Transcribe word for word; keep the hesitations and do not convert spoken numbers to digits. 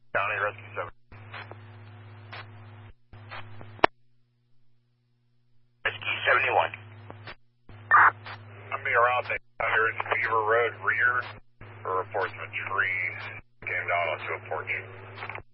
County Rescue seven. Rescue seventy-one. I'm being around here at Beaver Road rear for reports of a tree came down onto a porch.